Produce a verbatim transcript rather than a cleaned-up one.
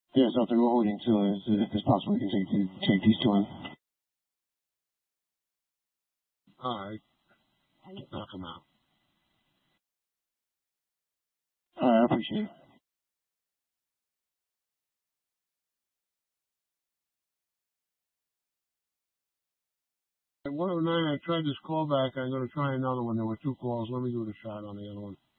Yeah, so if they're holding to it, if it's possible, we can take these, take these to him. All right. Knock him out. All right, I appreciate it. At one oh nine, I tried this call back. I'm going to try another one. There were two calls. Let me do the shot on the other one.